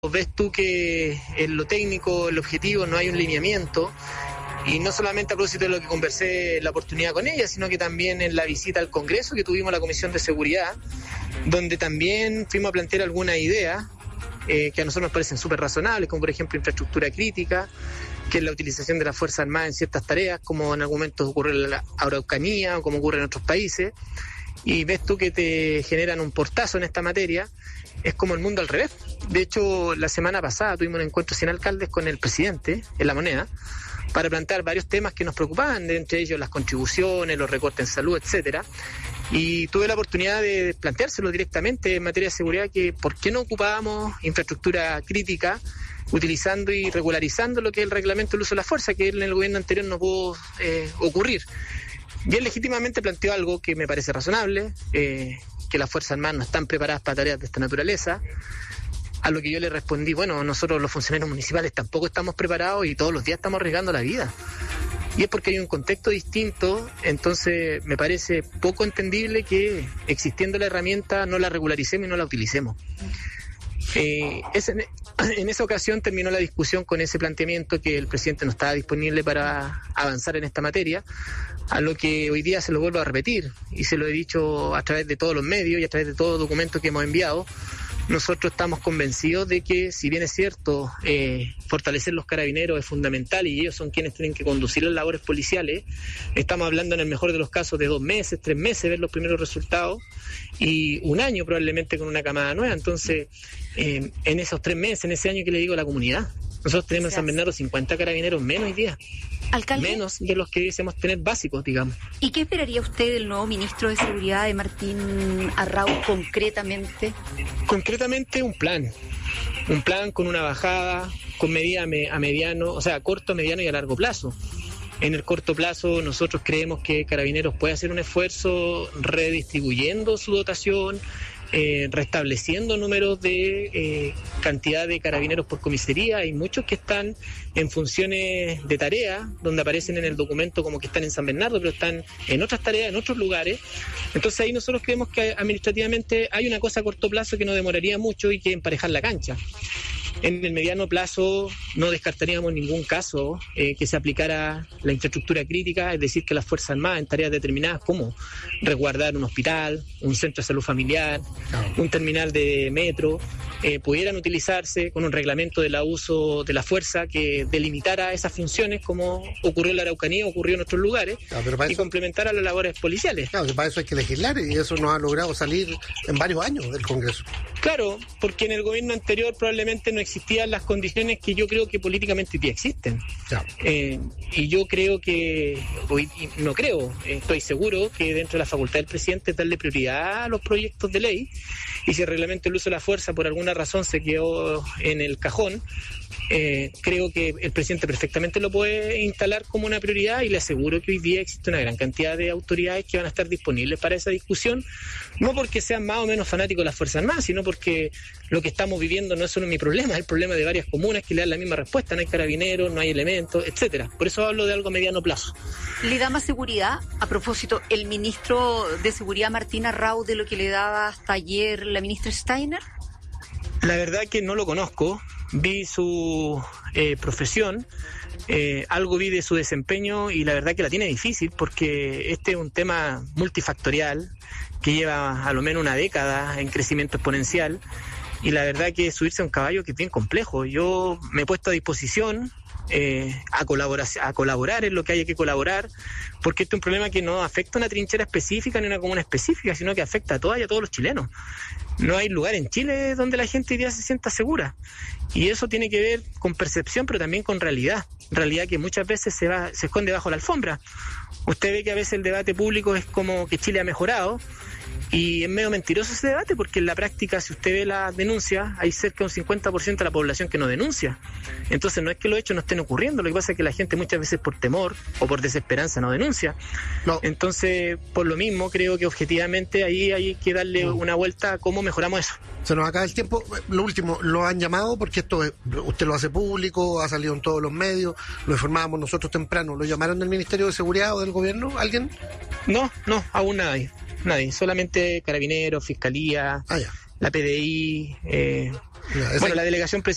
ves tú que en lo técnico, en lo objetivo, no hay un lineamiento. Y no solamente a propósito de lo que conversé en la oportunidad con ella, sino que también en la visita al Congreso que tuvimos a la Comisión de Seguridad, donde también fuimos a plantear algunas ideas que a nosotros nos parecen súper razonables, como por ejemplo infraestructura crítica, que es la utilización de las Fuerzas Armadas en ciertas tareas, como en algún momento ocurre en la Araucanía o como ocurre en otros países, y ves tú que te generan un portazo en esta materia. Es como el mundo al revés. De hecho, la semana pasada tuvimos un encuentro sin alcaldes con el presidente en La Moneda, para plantear varios temas que nos preocupaban, entre ellos las contribuciones, los recortes en salud, etcétera. Y tuve la oportunidad de planteárselo directamente en materia de seguridad, que por qué no ocupábamos infraestructura crítica utilizando y regularizando lo que es el reglamento del uso de la fuerza, que en el gobierno anterior no pudo ocurrir. Bien legítimamente planteó algo que me parece razonable, que las Fuerzas Armadas no están preparadas para tareas de esta naturaleza. A lo que yo le respondí, bueno, nosotros los funcionarios municipales tampoco estamos preparados y todos los días estamos arriesgando la vida. Y es porque hay un contexto distinto, entonces me parece poco entendible que existiendo la herramienta no la regularicemos y no la utilicemos. En esa ocasión terminó la discusión con ese planteamiento que el presidente no estaba disponible para avanzar en esta materia, a lo que hoy día se lo vuelvo a repetir y se lo he dicho a través de todos los medios y a través de todos los documentos que hemos enviado. Nosotros estamos convencidos de que, si bien es cierto, fortalecer los carabineros es fundamental y ellos son quienes tienen que conducir las labores policiales, estamos hablando en el mejor de los casos de 2 meses, 3 meses ver los primeros resultados y 1 año probablemente con una camada nueva. Entonces, en esos 3 meses, en ese año que le digo a la comunidad, nosotros tenemos en San Bernardo 50 carabineros menos hoy día. ¿Alcalde? Menos de los que deseamos tener básicos, digamos. ¿Y qué esperaría usted del nuevo ministro de Seguridad, de Martín Arrau, concretamente? Concretamente un plan con una bajada, con medida a mediano, o sea, a corto, mediano y a largo plazo. En el corto plazo nosotros creemos que Carabineros puede hacer un esfuerzo redistribuyendo su dotación, restableciendo números de cantidad de carabineros por comisaría. Hay muchos que están en funciones de tarea, donde aparecen en el documento como que están en San Bernardo, pero están en otras tareas, en otros lugares. Entonces ahí nosotros creemos que administrativamente hay una cosa a corto plazo que no demoraría mucho y que emparejar la cancha. En el mediano plazo no descartaríamos ningún caso que se aplicara la infraestructura crítica, es decir, que las Fuerzas Armadas en tareas determinadas como resguardar un hospital, un centro de salud familiar, un terminal de metro, pudieran utilizarse con un reglamento del uso de la fuerza que delimitara esas funciones, como ocurrió en la Araucanía, ocurrió en otros lugares, y complementara las labores policiales. Claro, que para eso hay que legislar y eso no ha logrado salir en varios años del Congreso. Claro, porque en el gobierno anterior probablemente no existían las condiciones que yo creo que políticamente ya existen. Claro. Y yo creo que, estoy seguro que dentro de la facultad del presidente es darle prioridad a los proyectos de ley, y si el reglamento del uso de la fuerza por alguna razón se quedó en el cajón, creo que el presidente perfectamente lo puede instalar como una prioridad, y le aseguro que hoy día existe una gran cantidad de autoridades que van a estar disponibles para esa discusión, no porque sean más o menos fanáticos de las Fuerzas Armadas, sino porque lo que estamos viviendo no es solo mi problema, es el problema de varias comunas que le dan la misma respuesta: no hay carabineros, no hay elementos, etcétera. Por eso hablo de algo a mediano plazo. ¿Le da más seguridad, a propósito, el ministro de Seguridad Martín Arrau de lo que le daba hasta ayer la ministra Steiner? La verdad que no lo conozco, vi su profesión, algo vi de su desempeño, y la verdad que la tiene difícil, porque este es un tema multifactorial que lleva a lo menos una década en crecimiento exponencial, y la verdad que subirse a un caballo que es bien complejo. Yo me he puesto a disposición a colaborar en lo que haya que colaborar, porque este es un problema que no afecta a una trinchera específica ni a una comuna específica, sino que afecta a todas y a todos los chilenos. No hay lugar en Chile donde la gente hoy día se sienta segura, y eso tiene que ver con percepción, pero también con realidad que muchas veces se esconde bajo la alfombra. Usted ve que a veces el debate público es como que Chile ha mejorado, y es medio mentiroso ese debate, porque en la práctica, si usted ve las denuncias, hay cerca de un 50% de la población que no denuncia. Entonces no es que los hechos no estén ocurriendo, lo que pasa es que la gente muchas veces por temor o por desesperanza no denuncia. No. Entonces, por lo mismo, creo que objetivamente ahí hay que darle una vuelta a cómo mejoramos eso. Se nos acaba el tiempo. Lo último, lo han llamado porque usted lo hace público, ha salido en todos los medios, lo informábamos nosotros temprano. ¿Lo llamaron del Ministerio de Seguridad o del Gobierno? ¿Alguien? No, aún nadie, solamente Carabineros, Fiscalía, la PDI, la delegación presidencial.